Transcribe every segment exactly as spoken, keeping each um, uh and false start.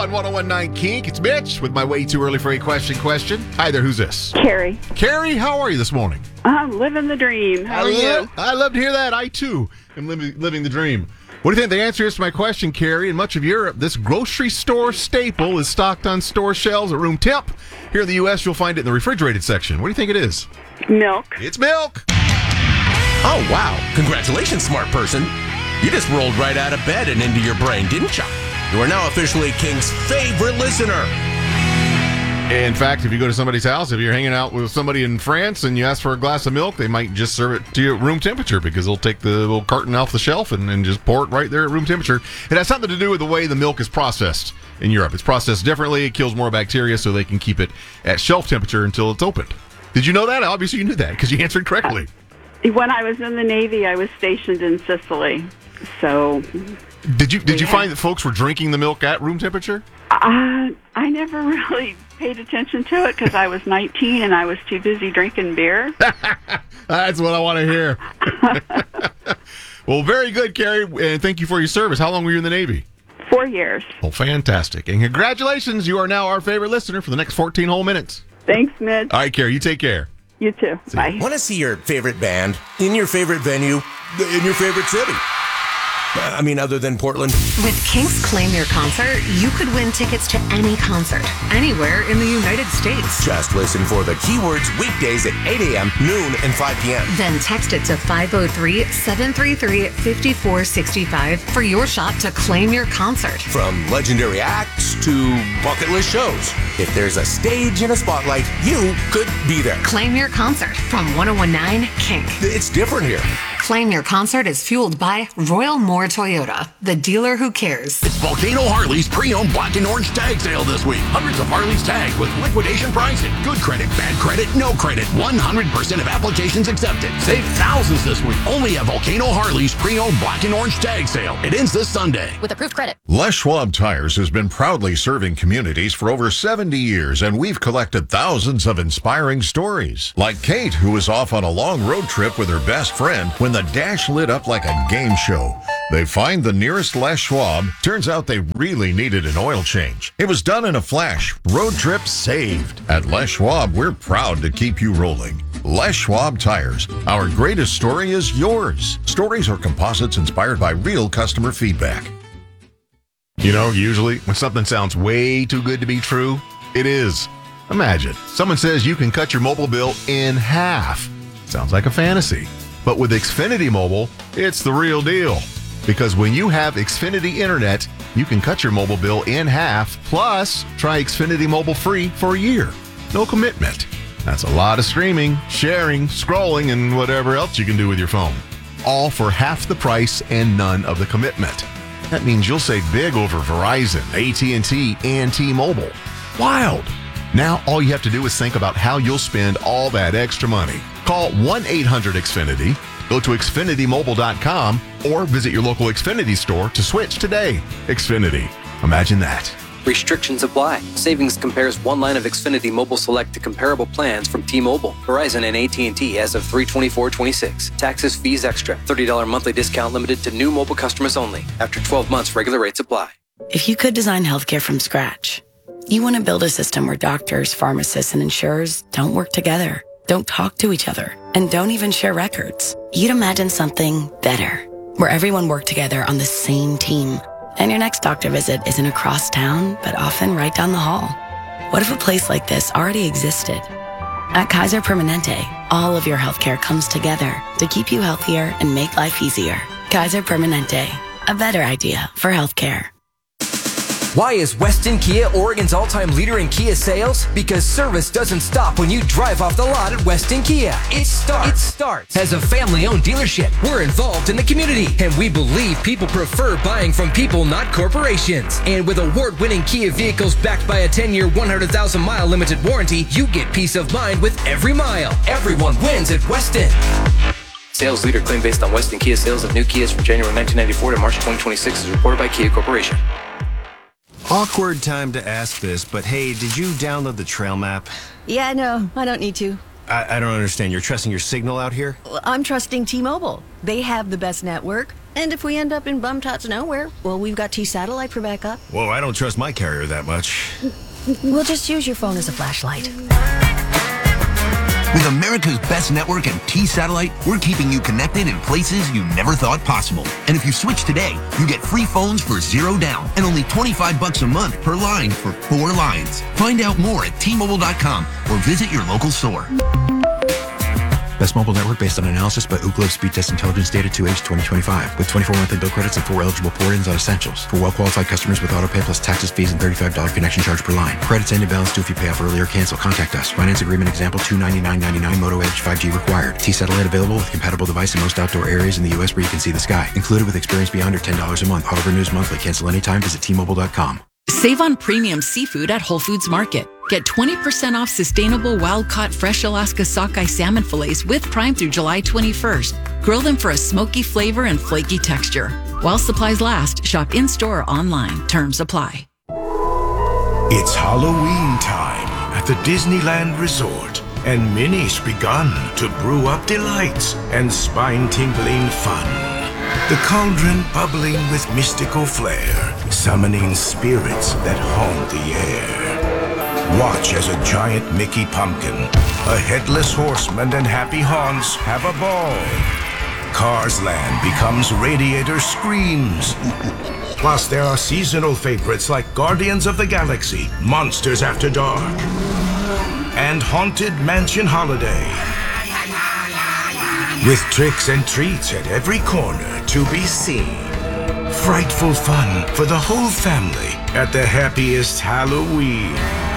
on one oh one point nine Kink. It's Mitch with my way too early for a question question. Hi there, who's this? Carrie. Carrie, how are you this morning? I'm living the dream. How I are lo- you? I love to hear that. I, too, am living, living the dream. What do you think the answer is to my question, Carrie? In much of Europe, this grocery store staple is stocked on store shelves at room temp. Here in the U S, you'll find it in the refrigerated section. What do you think it is? Milk. It's milk. Oh, wow. Congratulations, smart person. You just rolled right out of bed and into your brain, didn't you? You are now officially King's favorite listener. In fact, if you go to somebody's house, if you're hanging out with somebody in France and you ask for a glass of milk, they might just serve it to you at room temperature because they'll take the little carton off the shelf and, and just pour it right there at room temperature. It has something to do with the way the milk is processed in Europe. It's processed differently. It kills more bacteria so they can keep it at shelf temperature until it's opened. Did you know that? Obviously you knew that because you answered correctly. When I was in the Navy, I was stationed in Sicily. So, Did you did you Yeah. find that folks were drinking the milk at room temperature? uh, I never really paid attention to it because I was nineteen and I was too busy drinking beer. That's what I want to hear. Well, very good, Carrie, and thank you for your service. How long were you in the Navy? Four years. Oh, fantastic. And congratulations, you are now our favorite listener for the next fourteen whole minutes. Thanks, Mitch. All right, Carrie, you take care. You too. Bye. Want to see your favorite band in your favorite venue in your favorite city? I mean, other than Portland. With Kink's Claim Your Concert, you could win tickets to any concert, anywhere in the United States. Just listen for the keywords weekdays at eight a.m., noon, and five p.m. Then text it to five oh three, seven three three, five four six five for your shot to claim your concert. From legendary acts to bucket list shows. If there's a stage and a spotlight, you could be there. Claim your concert from one oh one point nine Kink. It's different here. Claim Your Concert is fueled by Royal Moore Toyota, the dealer who cares. It's Volcano Harley's pre-owned black and orange tag sale this week. Hundreds of Harleys tagged with liquidation pricing. Good credit, bad credit, no credit. one hundred percent of applications accepted. Save thousands this week. Only at Volcano Harley's pre-owned black and orange tag sale. It ends this Sunday. With approved credit. Les Schwab Tires has been proudly serving communities for over seventy years, and we've collected thousands of inspiring stories. Like Kate, who was off on a long road trip with her best friend when the dash lit up like a game show. They find the nearest Les Schwab. Turns out they really needed an oil change. It was done in a flash. Road trip saved. At Les Schwab, we're proud to keep you rolling. Les Schwab Tires. Our greatest story is yours. Stories are composites inspired by real customer feedback. You know, usually when something sounds way too good to be true, it is. Imagine, someone says you can cut your mobile bill in half. Sounds like a fantasy. But with Xfinity Mobile, it's the real deal. Because when you have Xfinity Internet, you can cut your mobile bill in half, plus try Xfinity Mobile free for a year. No commitment. That's a lot of streaming, sharing, scrolling, and whatever else you can do with your phone. All for half the price and none of the commitment. That means you'll save big over Verizon, A T and T, and T-Mobile. Wild. Now all you have to do is think about how you'll spend all that extra money. Call one eight hundred X Finity, go to Xfinity Mobile dot com, or visit your local Xfinity store to switch today. Xfinity. Imagine that. Restrictions apply. Savings compares one line of Xfinity Mobile Select to comparable plans from T-Mobile, Verizon, and A T and T as of three twenty-four twenty-six. Taxes, fees extra. thirty dollars monthly discount limited to new mobile customers only. After twelve months, regular rates apply. If you could design healthcare from scratch, you want to build a system where doctors, pharmacists, and insurers don't work together, don't talk to each other, and don't even share records. You'd imagine something better, where everyone worked together on the same team. And your next doctor visit isn't across town, but often right down the hall. What if a place like this already existed? At Kaiser Permanente, all of your healthcare comes together to keep you healthier and make life easier. Kaiser Permanente, a better idea for healthcare. Why is Weston Kia Oregon's all-time leader in Kia sales? Because service doesn't stop when you drive off the lot at Weston Kia. It starts. It starts. As a family-owned dealership, we're involved in the community, and we believe people prefer buying from people, not corporations. And with award-winning Kia vehicles backed by a ten-year, one hundred thousand mile limited warranty, you get peace of mind with every mile. Everyone wins at Weston. Sales leader claim based on Weston Kia sales of new Kias from January nineteen ninety-four to March twenty twenty-six is reported by Kia Corporation. Awkward time to ask this, but hey, did you download the trail map? Yeah, no, I don't need to. I, I don't understand. You're trusting your signal out here? I'm trusting T-Mobile. They have the best network, And if we end up in bum-tots nowhere, well, we've got T-Satellite for backup. Whoa, I don't trust my carrier that much. We'll just use your phone as a flashlight. With America's best network and T-Satellite, we're keeping you connected in places you never thought possible. And if you switch today, you get free phones for zero down and only twenty-five bucks a month per line for four lines. Find out more at T Mobile dot com or visit your local store. Best mobile network based on analysis by Ookla Speed Test Intelligence Data two H twenty twenty-five with twenty-four monthly bill credits and four eligible port-ins on essentials. For well-qualified customers with autopay plus taxes, fees, and thirty-five dollars connection charge per line. Credits end in balance due if you pay off early or cancel. Contact us. Finance agreement example two ninety-nine ninety-nine Moto Edge five G required. T-Satellite available with compatible device in most outdoor areas in the U S where you can see the sky. Included with experience beyond or ten dollars a month. Auto renews monthly. Cancel anytime. Visit T Mobile dot com. Save on premium seafood at Whole Foods Market. Get twenty percent off sustainable wild-caught fresh Alaska sockeye salmon fillets with Prime through July twenty-first. Grill them for a smoky flavor and flaky texture. While supplies last, shop in-store or online. Terms apply. It's Halloween time at the Disneyland Resort, and Minnie's begun to brew up delights and spine-tingling fun. The cauldron bubbling with mystical flair, summoning spirits that haunt the air. Watch as a giant Mickey pumpkin, a headless horseman, and happy haunts have a ball. Cars Land becomes Radiator Screams. Plus, there are seasonal favorites like Guardians of the Galaxy, Monsters After Dark, and Haunted Mansion Holiday. With tricks and treats at every corner to be seen. Frightful fun for the whole family at the happiest Halloween.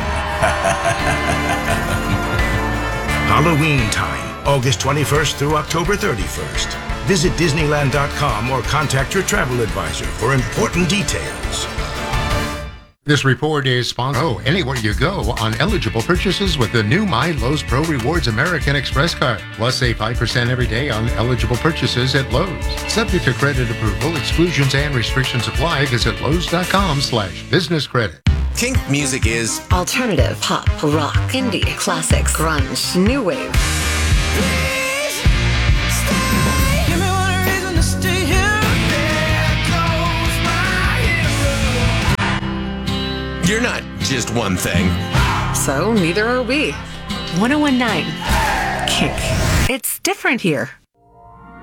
Halloween time, August twenty-first through October thirty-first. Visit Disneyland dot com or contact your travel advisor for important details. This report is sponsored. Oh, anywhere you go on eligible purchases with the new My Lowe's Pro Rewards American Express card. Plus, save five percent every day on eligible purchases at Lowe's. Subject to credit approval, exclusions and restrictions apply. Visit Lowe's dot com slash business credit. Kink music is alternative, pop, rock, indie, classics, grunge, new wave. You're not just one thing. So neither are we. ten nineteen Kink. It's different here.